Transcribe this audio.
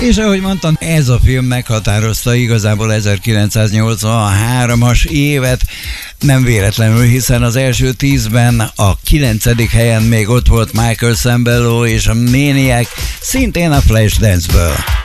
És ahogy mondtam, ez a film meghatározta igazából 1983-as évet, nem véletlenül, hiszen az első 10-ben a 9. helyen még ott volt Michael Sembello és a Maniac, szintén a Flashdance-ből.